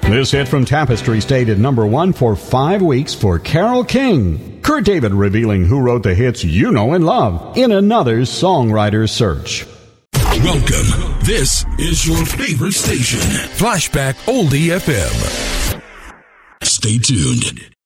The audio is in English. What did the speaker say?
This hit from Tapestry stayed at number 1 for 5 weeks for Carole King. Kurt David revealing who wrote the hits you know and love in another songwriter's search. Welcome. This is your favorite station, Flashback Oldie FM. Stay tuned.